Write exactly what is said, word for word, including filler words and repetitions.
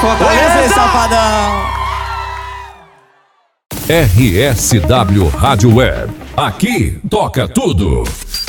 Fortaleza, safadão. R S W Rádio Web. Aqui toca tudo.